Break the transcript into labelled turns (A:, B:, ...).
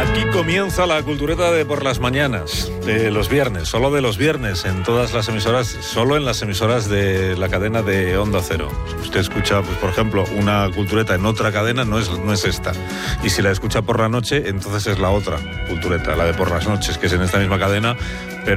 A: Aquí comienza la cultureta de por las mañanas, de los viernes, solo de los viernes, en todas las emisoras, solo en las emisoras de la cadena de Onda Cero. Si usted escucha, pues, por ejemplo, una cultureta en otra cadena, no es esta. Y si la escucha por la noche, entonces es la otra cultureta, la de por las noches, que es en esta misma cadena, pero